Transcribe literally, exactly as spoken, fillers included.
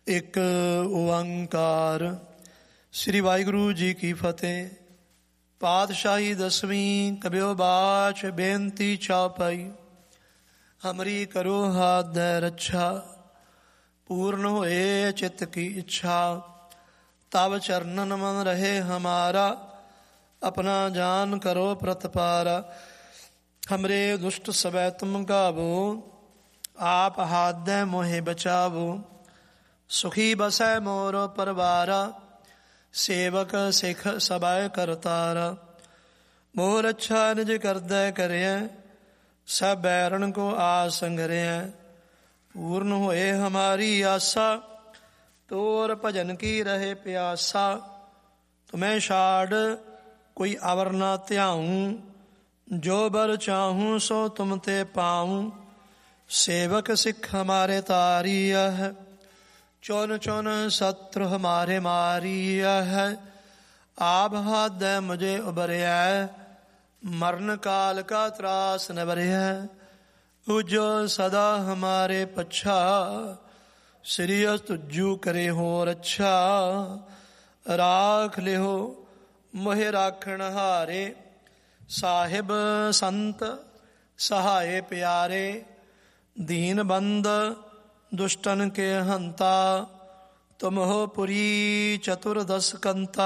ਇੱਕ ਓੰਕਾਰ। ਸ੍ਰੀ ਵਾਹਿਗੁਰੂ ਜੀ ਕੀ ਫਤਿਹ। ਪਾਤਸ਼ਾਹੀ ਦਸਵੀਂ ਕਬਿਓ ਬਾਚ ਬੇਨਤੀ ਚਾਪਾਈ। ਹਮਰੀ ਕਰੋ ਹਾਥ ਦੇ ਰੱਛਾ, ਪੂਰਨ ਹੋਏ ਚਿੱਤ ਕੀ ਇੱਛਾ। ਤਬ ਚਰਨਨ ਮਨ ਰਹੇ ਹਮਾਰਾ, अपना जान करो प्रतपारा। हमरे दुष्ट सबै तुम गावो, आप हाथ दे मोहे बचावो। सुखी बसै मोर परवारा, सेवक सिख सबै करतारा। मोर अच्छा निज करदै करिय, सब बैरन को आस संगरिय। पूर्ण होए हमारी आसा, तोर भजन की रहे प्यासा। तुम्हें छाड़ कोई अवर ना ध्याऊं, जो बर चाहूं सो तुम ते पाऊं। सेवक सिख हमारे तारिया है, चुन चुन शत्रु हमारे मारिया है। आप हाथ दे मुझे उबरिया, मरण काल का त्रास न बरिया। उजो सदा हमारे पच्छा, श्रीयस तुझू करे हो रच्छा। राख ले हो मोहे राखण हारे, साहिब संत सहाय प्यारे। दीन बंद दुष्टन के हंता, तुम हो पुरी चतुर्दश कंता।